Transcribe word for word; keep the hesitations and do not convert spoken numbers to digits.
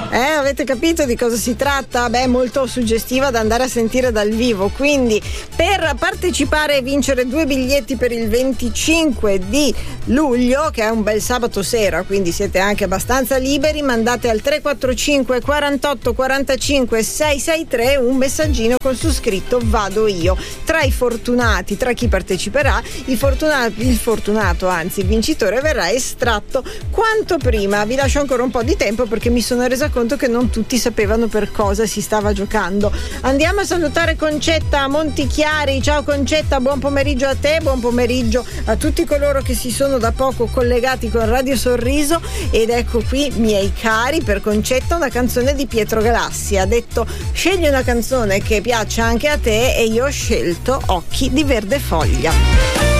Eh, avete capito di cosa si tratta? Beh, molto suggestiva da andare a sentire dal vivo. Quindi, per partecipare e vincere due biglietti per il venticinque di luglio, che è un bel sabato sera, quindi siete anche abbastanza liberi, mandate al tre quattro cinque quarantotto quarantacinque seicentosessantatré un messaggino con su scritto "Vado io". Tra i fortunati, tra chi parteciperà, il fortunato, il fortunato, anzi il vincitore, verrà estratto quanto prima. Vi lascio ancora un po' di tempo perché mi sono resa conto che non tutti sapevano per cosa si stava giocando. Andiamo a salutare Concetta a Montichiari. Ciao Concetta, buon pomeriggio a te, buon pomeriggio a tutti coloro che si sono da poco collegati con Radio Sorriso. Ed ecco qui, miei cari, per Concetta una canzone di Pietro Galassi. Ha detto: scegli una canzone che piaccia anche a te, e io ho scelto Occhi di verde foglia.